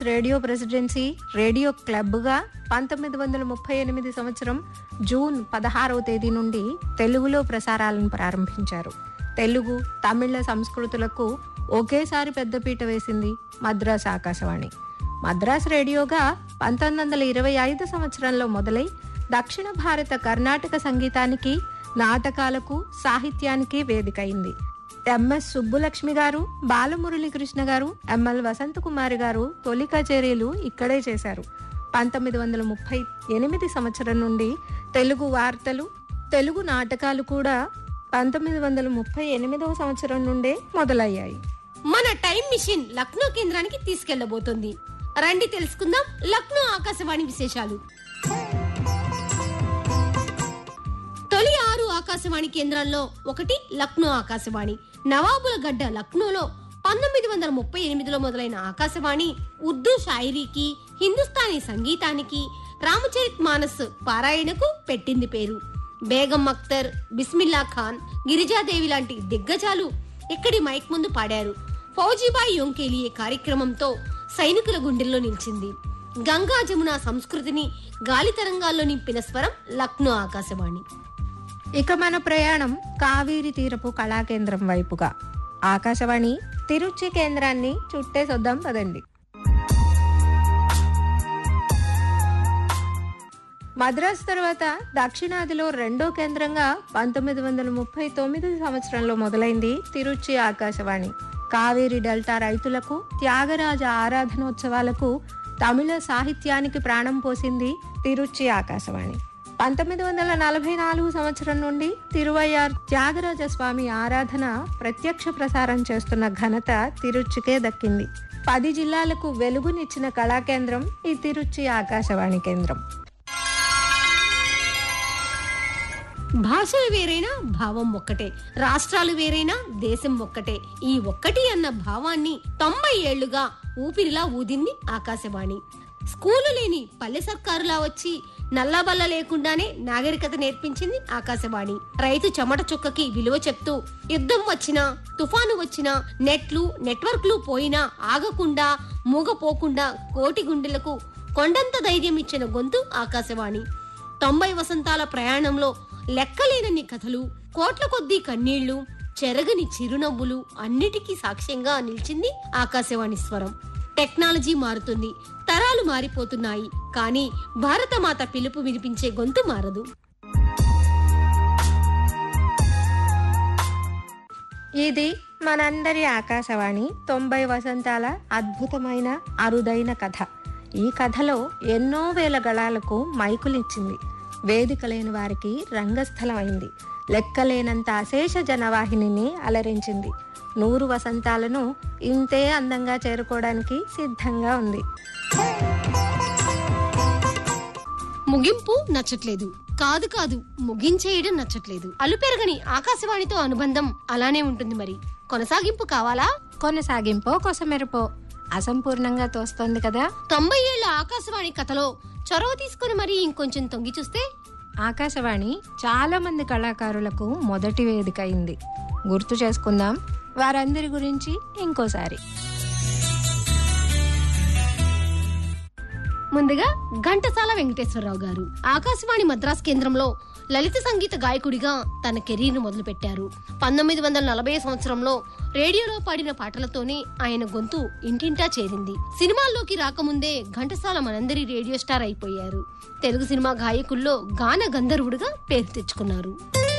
Radio presidency radio క్లబ్గా 1938 సంవత్సరం June 16వ తేదీ నుండి తెలుగులో ప్రసారాలను ప్రారంభించారు. తెలుగు, తమిళ సంస్కృతులకు ఒకేసారి పెద్దపీట వేసింది మద్రాస్ ఆకాశవాణి. మద్రాస్ రేడియోగా 1925 సంవత్సరంలో మొదలై దక్షిణ భారత కర్ణాటక సంగీతానికి, నాటకాలకు, సాహిత్యానికి వేదికైంది. ఎంఎస్ సుబ్బులక్ష్మి గారు, బాలమురళీకృష్ణ గారు, ఎంఎల్ వసంతకుమారి గారు తొలి కచేరీలు ఇక్కడే చేశారు. 1938 సంవత్సరం నుండి తెలుగు వార్తలు, తెలుగు నాటకాలు కూడా 1938 సంవత్సరం నుండే మొదలయ్యాయి. మన టైం మిషన్ లక్నో కేంద్రానికి తీసుకెళ్లబోతోంది. రండి తెలుసుకుందాం లక్నో ఆకాశవాణి విశేషాలు. తొలి 6 ఆకాశవాణి కేంద్రాల్లో ఒకటి లక్నో ఆకాశవాణి. నవాబుల గడ్డ లక్నోలో 1938లో మొదలైన ఆకాశవాణి ఉర్దూ షాయిరీకి, హిందుస్థానీ సంగీతానికి, రామచరిత్ మానస్ పారాయణకు పెట్టింది పేరు. బేగం అఖ్తర్, బిస్మిల్లా ఖాన్, గిరిజాదేవి లాంటి దిగ్గజాలు ఇక్కడి మైక్ ముందు పాడారు. ఫౌజీబాయి యోంకేలియే కార్యక్రమంతో సైనికుల గుండెల్లో నిలిచింది. గంగా జమున సంస్కృతిని గాలి తరంగాల్లో నింపిన స్వరం లక్నో ఆకాశవాణి. ఇక మన ప్రయాణం కావేరి తీరపు కళాకేంద్రం వైపుగా. ఆకాశవాణి తిరుచి కేంద్రాన్ని చుట్టేసొద్దాం పదండి. మద్రాసు తర్వాత దక్షిణాదిలో రెండో కేంద్రంగా 1939 సంవత్సరంలో మొదలైంది తిరుచి ఆకాశవాణి. కావేరి డెల్టా రైతులకు, త్యాగరాజ ఆరాధనోత్సవాలకు, తమిళ సాహిత్యానికి ప్రాణం పోసింది తిరుచి ఆకాశవాణి. 1944 సంవత్సరం నుండి తిరువయ్యార్ త్యాగరాజ స్వామి ఆరాధన ప్రత్యక్ష ప్రసారం చేస్తున్న ఘనత తిరుచికే దక్కింది. 10 జిల్లాలకు వెలుగునిచ్చిన కళాకేంద్రం ఈ తిరుచి ఆకాశవాణి కేంద్రం. భాషలు వేరైనా భావం ఒక్కటే, రాష్ట్రాలు వేరైనా దేశం ఒక్కటే. ఈ ఒక్కటి అన్న భావాన్ని 90 ఏళ్లుగా ఊపిరిలా ఊదింది ఆకాశవాణి. స్కూలు లేని పల్లె సర్కారులా వచ్చి నల్లబల్ల లేకుండానే నాగరికత నేర్పించింది ఆకాశవాణి. రైతు చెమట చుక్కకి విలువ చెప్తూ యుద్ధం వచ్చినా, తుఫాను వచ్చినా, నెట్వర్క్లు పోయినా ఆగకుండా, మూగపోకుండా కోటి గుండెలకు కొండంత ధైర్యం ఇచ్చిన గొంతు ఆకాశవాణి. 90 వసంతాల ప్రయాణంలో లెక్కలేనన్ని కథలు, కోట్ల కొద్దీ కన్నీళ్లు, చెరగని చిరునవ్వులు అన్నిటికీ సాక్ష్యంగా నిలిచింది ఆకాశవాణి స్వరం. టెక్నాలజీ మారుతుంది, తరాలు మారిపోతున్నాయి, కానీ భారతమాత పిలుపు వినిపించే గొంతు మారదు. ఇది మనందరి ఆకాశవాణి 90 వసంతాల అద్భుతమైన అరుదైన కథ. ఈ కథలో ఎన్నో వేల గళాలకు మైకులిచ్చింది. వేదిక లేని వారికి రంగస్థలమైంది. లెక్కలేనంత అశేష జనవాహినిని అలరించింది. 100 వసంతాలను ఇంతే అందంగా చేరుకోవడానికి సిద్ధంగా ఉంది. ముగింపు నచ్చట్లేదు, కాదు ముగించేయడం నచ్చట్లేదు. అలుపెరగని ఆకాశవాణితో అనుబంధం అలానే ఉంటుంది. మరి కొనసాగింపు కావాలా? కొనసాగింపో కొసమెరుపో అసంపూర్ణంగా తోస్తోంది కదా. 90 ఏళ్ల ఆకాశవాణి కథలో చొరవ తీసుకుని మరి ఇంకొంచెం తొంగి చూస్తే ఆకాశవాణి చాలా మంది కళాకారులకు మొదటి వేదిక అయింది. గుర్తు చేసుకుందాం వారందరి గురించి ఇంకోసారి. ముందుగా ఘంటసాల వెంకటేశ్వరరావు గారు ఆకాశవాణి మద్రాస్ కేంద్రంలో లలిత సంగీత గాయకుడిగా తన కెరీర్ మొదలు పెట్టారు. 1940 సంవత్సరంలో రేడియోలో పాడిన పాటలతోనే ఆయన గొంతు ఇంటింటా చేరింది. సినిమాల్లోకి రాకముందే ఘంటసాల మనందరి రేడియో స్టార్ అయిపోయారు. తెలుగు సినిమా గాయకుల్లో గాన గంధర్వుడిగా పేరు తెచ్చుకున్నారు.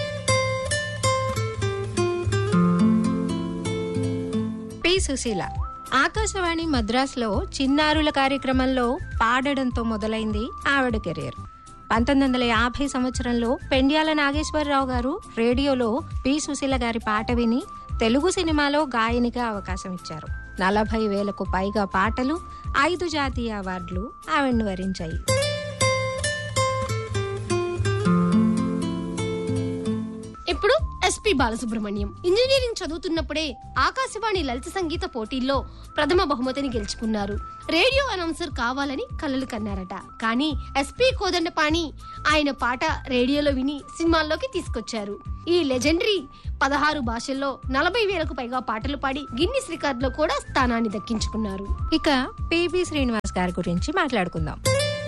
పి. సుశీల ఆకాశవాణి మద్రాసులో చిన్నారుల కార్యక్రమంలో పాడడంతో మొదలైంది ఆవిడ కెరీర్. 1950 సంవత్సరంలో పెండ్యాల నాగేశ్వరరావు గారు రేడియోలో పి. సుశీల గారి పాట విని తెలుగు సినిమాలో గాయనిగా అవకాశం ఇచ్చారు. 40,000కు పైగా పాటలు, 5 జాతీయ అవార్డులు ఆవిడ్ని వరించాయి. ఇప్పుడు SP SP Balasubrahmanyam. Engineering చదువుతున్నప్పుడే Akashvani లలిత సంగీత పోటీల్లో ప్రథమ బహుమతిని గెలుచుకున్నారు. రేడియో అనౌన్సర్ కావాలని కలలు కన్నారట. కానీ ఎస్పి కోదండపాణి ఆయన పాట రేడియోలో విని సినిమాల్లోకి తీసుకొచ్చారు. ఈ లెజెండరీ 16 భాషల్లో 40,000కు పైగా పాటలు పాడి గిన్నిస్ రికార్డులో కూడా స్థానాన్ని దక్కించుకున్నారు. ఇక పిబి శ్రీనివాస్ గారి గురించి మాట్లాడుకుందాం.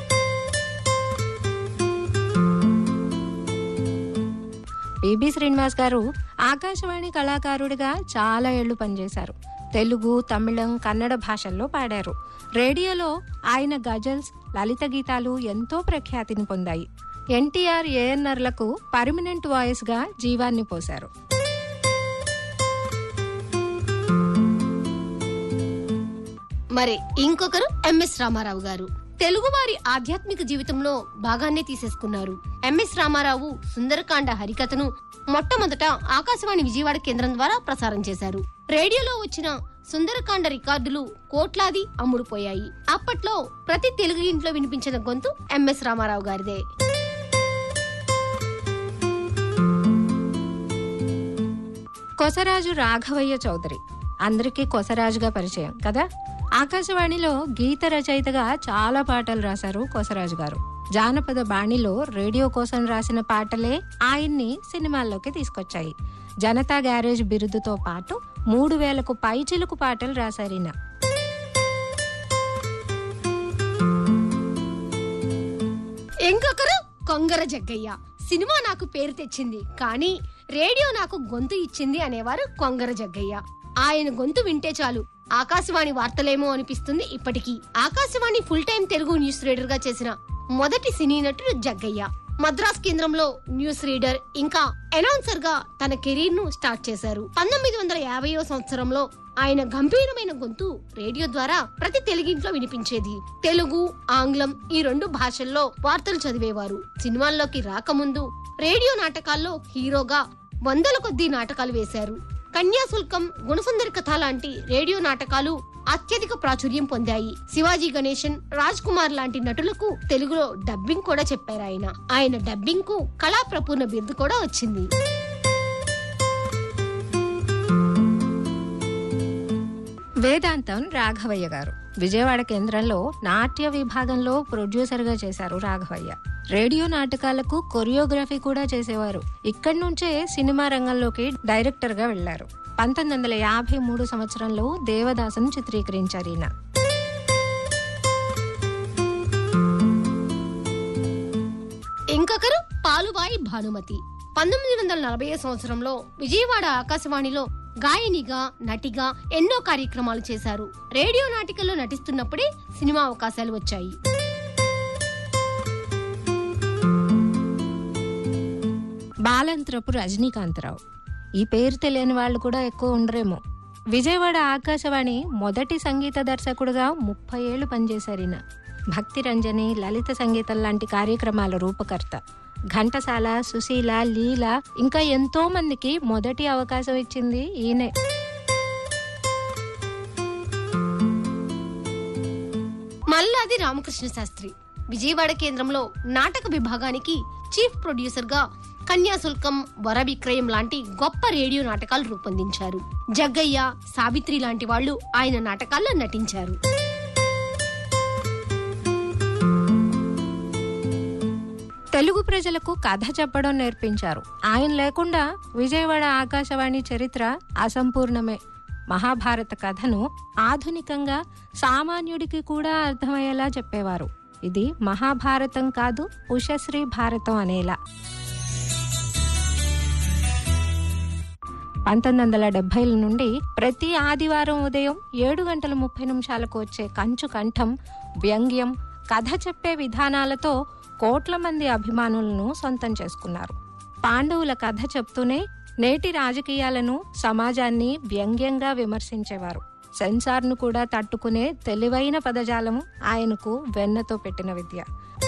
పిబి శ్రీనివాస్ గారు ఆకాశవాణి కళాకారుడిగా చాలా ఏళ్లు పనిచేశారు. తెలుగు, తమిళం, కన్నడ భాషల్లో పాడారు. రేడియోలో ఆయన గజల్స్, లలిత గీతాలు ఎంతో ప్రఖ్యాతిని పొందాయి. ఎన్టీఆర్, ఏఎన్ఆర్లకు పర్మనెంట్ వాయిస్ గా జీవాన్ని పోశారు. మరి ఇంకొకరు ఎంఎస్ రామారావు గారు. తెలుగువారి ఆధ్యాత్మిక జీవితంలో భాగాన్నే తీసేసుకున్నారు. ఎంఎస్ రామారావు సుందరకాండ హరికథను మొట్టమొదట ఆకాశవాణి విజయవాడ కేంద్రం ద్వారా ప్రసారం చేశారు. రేడియోలో వచ్చిన సుందరకాండ రికార్డులు కోట్లాది అమ్ముడుపోయాయి. అప్పట్లో ప్రతి తెలుగు ఇంట్లో వినిపించిన గొంతు ఎంఎస్ రామారావు గారిదే. కొసరాజు రాఘవయ్య చౌదరి అందరికీ కొసరాజుగా పరిచయం కదా. ఆకాశవాణిలో గీత రచయితగా చాలా పాటలు రాశారు కొసరాజు గారు. జానపద బాణిలో రేడియో కోసం రాసిన పాటలే ఆయన్ని సినిమాల్లోకి తీసుకొచ్చాయి. జనతా గ్యారేజ్ బిరుదుతో పాటు 3,000కు పైచిలుకు పాటలు రాశారిన. ఇంకొకరు కొంగర జగ్గయ్య. సినిమా నాకు పేరు తెచ్చింది, కానీ రేడియో నాకు గొంతు ఇచ్చింది అనేవారు కొంగర జగ్గయ్య. ఆయన గొంతు వింటే చాలు ఆకాశవాణి వార్తలేమో అనిపిస్తుంది ఇప్పటికీ. Akashvani full time Telugu news reader గా చేసిన మొదటి సినీ నటుడు జగ్గయ్య. మద్రాస్ కేంద్రంలో న్యూస్ రీడర్ ఇంకా అనౌన్సర్ గా తన కెరీర్ ను స్టార్ట్ చేశారు. 1950వ సంవత్సరంలో ఆయన గంభీరమైన గొంతు రేడియో ద్వారా ప్రతి తెలుగింట్లో వినిపించేది. తెలుగు, ఆంగ్లం ఈ 2 భాషల్లో వార్తలు చదివేవారు. సినిమాల్లోకి రాకముందు రేడియో నాటకాల్లో హీరోగా 100ల కొద్దీ నాటకాలు వేశారు. కన్యాశుల్కం, గుణసుందరి కథ లాంటి రేడియో నాటకాలు అత్యధిక ప్రాచుర్యం పొందాయి. శివాజీ గణేశన్, రాజ్ కుమార్ లాంటి నటులకు తెలుగులో డబ్బింగ్ కూడా చెప్పారు ఆయన. ఆయన డబ్బింగ్ కు కళా ప్రపూర్ణ బిరుదు కూడా వచ్చింది. వేదాంతం రాఘవయ్య గారు విజయవాడ కేంద్రంలో నాట్య విభాగంలో ప్రొడ్యూసర్ గా చేశారు రాఘవయ్య. రేడియో నాటకాలకు కొరియోగ్రఫీ కూడా చేసేవారు. ఇక్కడి నుంచే సినిమా రంగంలోకి డైరెక్టర్ గా వెళ్లారు. 1953 సంవత్సరంలో దేవదాసును చిత్రీకరించారు ఈయన. ఇంకొకరు పాలుబాయి భానుమతి. 1940 సంవత్సరంలో విజయవాడ ఆకాశవాణిలో గాయనిగా, నటిగా ఎన్నో కార్యక్రమాలు చేశారు. రేడియో నాటికల్లో నటిస్తున్నప్పుడే సినిమా అవకాశాలు వచ్చాయి. బాలంత్రపు రజనీకాంతరావు. ఈ పేరు తెలియని వాళ్ళు కూడా ఎక్కువ ఉండరేమో. విజయవాడ ఆకాశవాణి మొదటి సంగీత దర్శకుడుగా 30 ఏళ్లు పనిచేశారు ఈయన. భక్తి రంజని, లలిత సంగీతం లాంటి కార్యక్రమాల రూపకర్త. ఘంటసాల, సుశీల, లీల ఇంకా ఎంతో మందికి మొదటి అవకాశం ఇచ్చింది ఈయనే. మల్లాది రామకృష్ణ శాస్త్రి విజయవాడ కేంద్రంలో నాటక విభాగానికి చీఫ్ ప్రొడ్యూసర్ గా కన్యాశుల్కం, వర విక్రయం లాంటి గొప్ప రేడియో నాటకాలు రూపొందించారు. జగ్గయ్య, సావిత్రి లాంటి వాళ్లు ఆయన నాటకాల్లో నటించారు. తెలుగు ప్రజలకు కథ చెప్పడం నేర్పించారు. ఆయన లేకుండా విజయవాడ ఆకాశవాణి చరిత్ర అసంపూర్ణమే. మహాభారత కథను ఆధునికంగా సామాన్యుడికి కూడా అర్థమయ్యేలా చెప్పేవారు. ఇది మహాభారతం కాదు, ఉషశ్రీ భారతం అనేలా. 1970ల నుండి ప్రతి ఆదివారం ఉదయం 7:30 వచ్చే కంచు కంఠం, వ్యంగ్యం, కథ చెప్పే విధానాలతో కోట్ల మంది అభిమానులను సొంతం చేసుకున్నారు. పాండవుల కథ చెప్తూనే నేటి రాజకీయాలను, సమాజాన్ని వ్యంగ్యంగా విమర్శించేవారు. సెన్సార్ను కూడా తట్టుకునే తెలివైన పదజాలం ఆయనకు వెన్నతో పెట్టిన విద్య.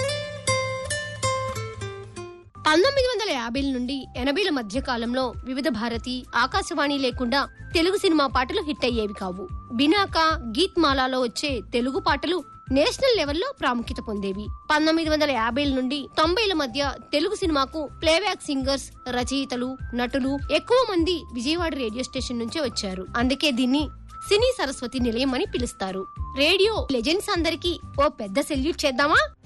1950ల నుండి 80ల మధ్య కాలంలో వివిధ భారతి, ఆకాశవాణి లేకుండా తెలుగు సినిమా పాటలు హిట్ అయ్యేవి కావు. బినాకా, గీత్ మాలాలో వచ్చే తెలుగు పాటలు నేషనల్ లెవెల్లో ప్రాముఖ్యత పొందేవి. 1950ల నుండి 90ల మధ్య తెలుగు సినిమాకు ప్లేబ్యాక్ సింగర్స్, రచయితలు, నటులు ఎక్కువ మంది విజయవాడ రేడియో స్టేషన్ నుంచే వచ్చారు. అందుకే దీన్ని సినీ సరస్వతి నిలయం అని పిలుస్తారు. రేడియో లెజెండ్స్ అందరికీ ఓ పెద్ద సెల్యూట్ చేద్దామా?